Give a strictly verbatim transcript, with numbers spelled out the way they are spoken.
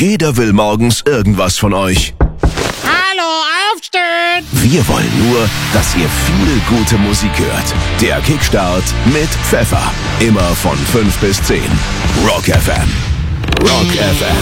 Jeder will morgens irgendwas von euch. Hallo, aufstehen! Wir wollen nur, dass ihr viel gute Musik hört. Der Kickstart mit Pfeffer. Immer von fünf bis zehn. Rock F M. Rock F M.